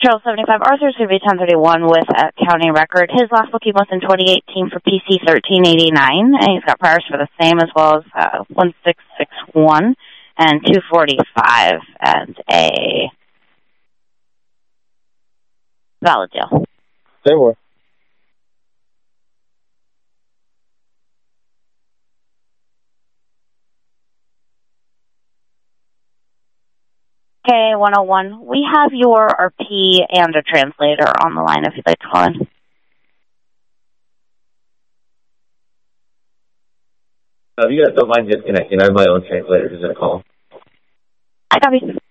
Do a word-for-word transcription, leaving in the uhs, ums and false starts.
Charles seventy-five, Arthur Survey ten thirty-one with a county record. His last booking was in twenty eighteen for P C thirteen eighty-nine, and he's got priors for the same as well as uh, one six six one and two forty-five and a valid deal. Say more. K one oh one, we have your R P and a translator on the line if you'd like to call in. Uh, if you guys don't mind disconnecting, I have my own translator to call. I copy.